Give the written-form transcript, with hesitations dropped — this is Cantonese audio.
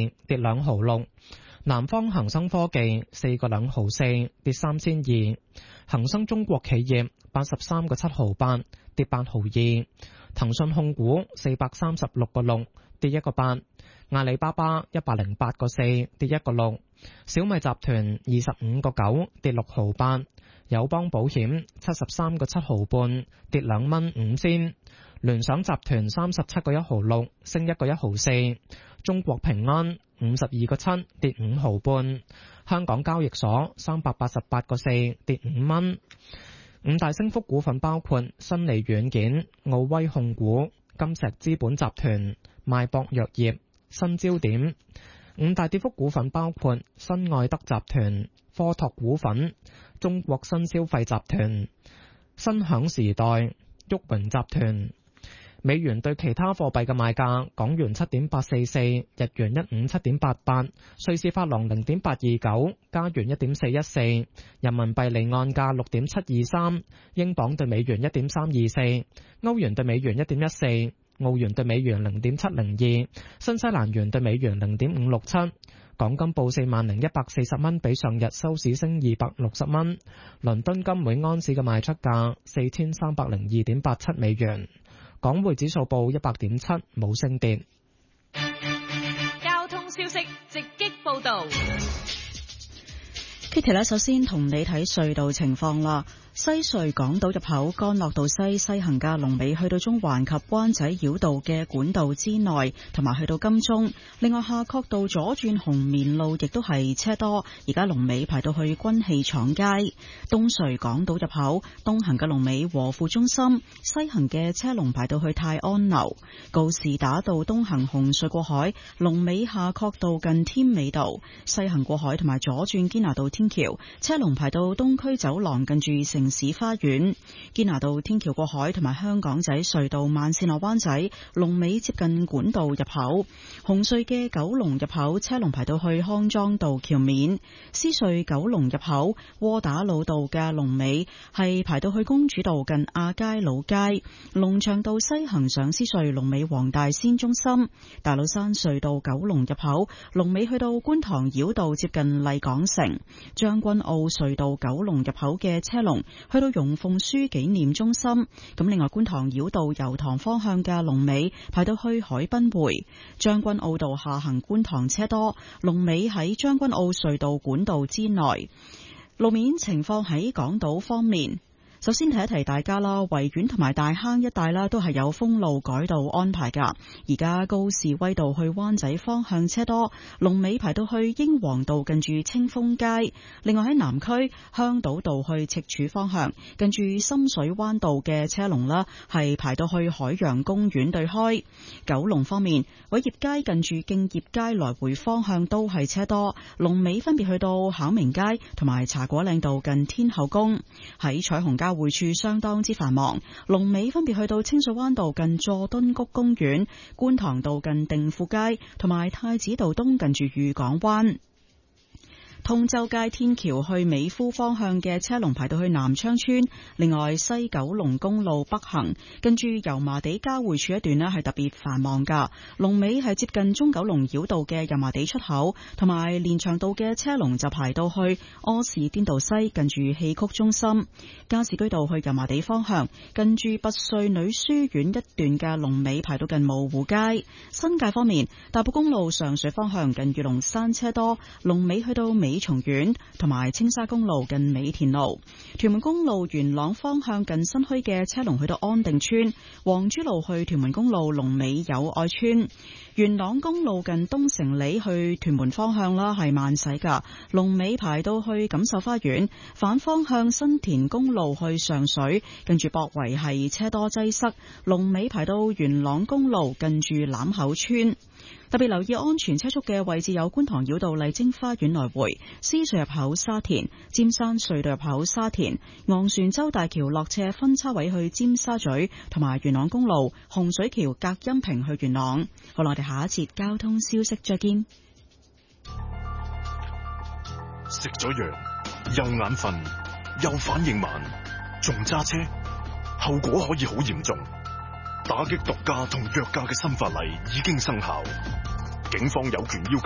跌2毫6。南方恒生科技4個2毫4，跌3仙2。恒生中國企業83個7毫8，跌8毫2。騰訊控股436個6，跌1個8。阿里巴巴108個4，跌1個6。小米集團25個9，跌6毫8。友邦保險73個7毫半，跌2蚊5仙。聯想集團37個1毫6，升1個1毫4。中國平安52個7，跌5毫半。香港交易所388個4，跌5蚊。五大升幅股份包括新利軟件、奧威控股、金石資本集團、邁博藥業、新焦點。五大跌幅股份包括新愛德集團、科拓股份、中國新消費集團、新享時代、旭榮集團。美元對其他貨幣嘅賣價：港元7.844，日元157.88，瑞士法郎0.829，加元1.414，人民幣離岸價6.723，英鎊對美元1.324，歐元對美元1.14，澳元對美元0.702，新西蘭元對美元0.567。港金報40,140蚊，比上日收市升260蚊。倫敦金每安士嘅賣出價4302.87美元。港匯指數報100.7，冇升跌。 交通消息直擊報道。 Kitty 呢，首先同你睇隧道情況啦。西隧港島入口干諾道西行嘅龍尾去到中環及灣仔繞道嘅管道之內，同埋去到金鐘。另外夏慤道左轉紅棉路亦都係車多，而家龍尾排到去軍器廠街。東隧港島入口東行嘅龍尾和富中心，西行嘅車龍排到去泰安樓。告士打道東行紅隧過海，龍尾夏慤道近添美道。西行過海同埋左轉堅拿道天橋，車龍排到東區走廊近住城市花園。堅拿道天橋過海同埋香港仔隧道慢線落灣仔，龍尾接近管道入口。紅隧嘅九龍入口車龍排到去康莊道橋面。獅隧九龍入口窩打老道嘅龍尾係排到去公主道近亞皆老街。龍翔道西行上獅隧龍尾黃大仙中心。大老山隧道九龍入口龍尾去到觀塘繞道接近麗港城。將軍澳隧道九龍入口嘅車龍去到容鳳書紀念中心。咁另外觀塘繞道油塘方向嘅龍尾排到去海濱匯。將軍澳道下行觀塘車多，龍尾喺將軍澳隧道管道之內。路面情況喺港島方面，首先提一提大家啦，維園同埋大坑一帶啦，都係有封路改道安排噶。而家高士威道去灣仔方向車多，龍尾排到去英皇道近住清風街。另外喺南區香島道去赤柱方向，近住深水灣道嘅車龍啦，係排到去海洋公園對開。九龍方面，偉業街近住敬業街來回方向都係車多，龍尾分別去到巧明街同埋茶果嶺道近天后宮。喺彩虹交匯處相當之繁忙，龍尾分別去到清水灣道近佐敦谷公園、觀塘道近定富街同埋太子道東近住裕港灣。通州街天橋去美孚方向嘅車龍排到去南昌村。另外西九龍公路北行跟住油麻地交匯處一段呢係特別繁忙噶，龍尾係接近中九龍繞道嘅油麻地出口，同埋連翔道嘅車龍就排到去柯士甸道西近住戲曲中心。加士居道去油麻地方向近住拔萃女書院一段嘅龍尾排到近蕪湖街。新界方面，大埔公路上水方向近御龍山車多，龍尾去到美松苑，同埋青沙公路近美田路。屯門公路元朗方向近新墟嘅車龍去到安定村。黃珠路去屯門公路龍尾友愛村。元朗公路近東城里去屯門方向啦係慢駛噶，龍尾排到去錦繡花園。反方向新田公路去上水，近住博圍係車多擠塞，龍尾排到元朗公路近住欖口村。特別留意安全車速嘅位置有觀塘繞道麗晶花園來回、獅隧入口沙田、尖山隧道入口沙田、昂船洲大橋落斜分叉位去尖沙咀，同埋元朗公路洪水橋隔音屏去元朗。好啦，我哋下一節交通消息再見。 食咗藥又眼瞓又反應慢，仲揸車，後果可以好嚴重。打擊毒駕同藥駕嘅新法例已經生效，警方有權要求